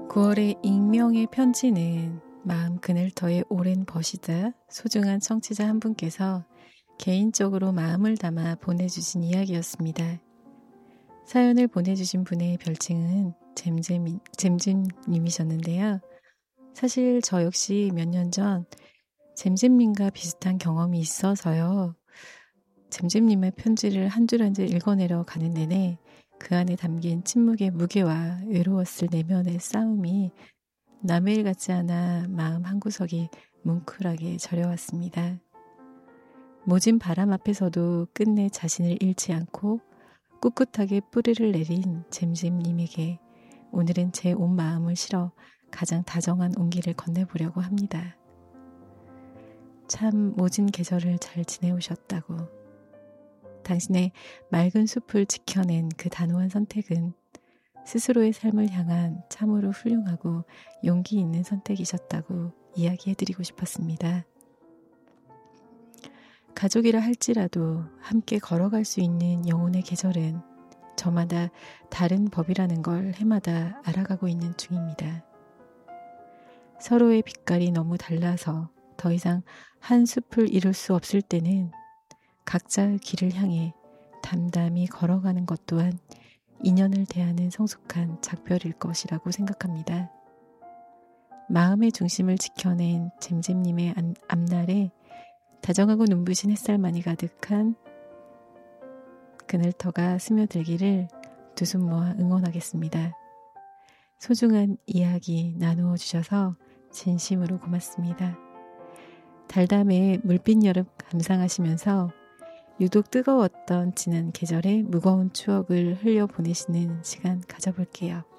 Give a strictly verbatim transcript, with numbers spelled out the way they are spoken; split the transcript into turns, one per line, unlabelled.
구월의 익명의 편지는 마음 그늘터에 오랜 벗이다 소중한 청취자 한 분께서 개인적으로 마음을 담아 보내주신 이야기였습니다. 사연을 보내주신 분의 별칭은 잼잼, 잼잼님이셨는데요. 사실 저 역시 몇 년 전 잼잼님과 비슷한 경험이 있어서요. 잼잼님의 편지를 한 줄 한 줄 읽어내려 가는 내내 그 안에 담긴 침묵의 무게와 외로웠을 내면의 싸움이 남의 일 같지 않아 마음 한구석이 뭉클하게 저려왔습니다. 모진 바람 앞에서도 끝내 자신을 잃지 않고 꿋꿋하게 뿌리를 내린 잼잼님에게 오늘은 제 온 마음을 실어 가장 다정한 온기를 건네보려고 합니다. 참 모진 계절을 잘 지내오셨다고. 당신의 맑은 숲을 지켜낸 그 단호한 선택은 스스로의 삶을 향한 참으로 훌륭하고 용기 있는 선택이셨다고 이야기해드리고 싶었습니다. 가족이라 할지라도 함께 걸어갈 수 있는 영혼의 계절은 저마다 다른 법이라는 걸 해마다 알아가고 있는 중입니다. 서로의 빛깔이 너무 달라서 더 이상 한 숲을 이룰 수 없을 때는 각자의 길을 향해 담담히 걸어가는 것 또한 인연을 대하는 성숙한 작별일 것이라고 생각합니다. 마음의 중심을 지켜낸 잼잼님의 앞날에 다정하고 눈부신 햇살만이 가득한 그늘터가 스며들기를 두 손 모아 응원하겠습니다. 소중한 이야기 나누어 주셔서 진심으로 고맙습니다. 달담의 물빛 여름 감상하시면서 유독 뜨거웠던 지난 계절의 무거운 추억을 흘려보내시는 시간 가져볼게요.